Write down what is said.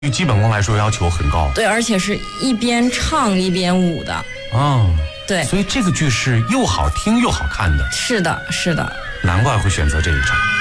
对基本功来说要求很高。 对，而且是一边唱一边舞的。对， 所以这个剧是又好听又好看的。 是的，是的。 难怪会选择这一场。